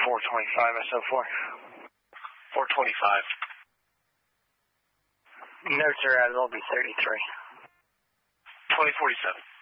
425 SO4. 425. Notes are out, it'll be 33. 2047.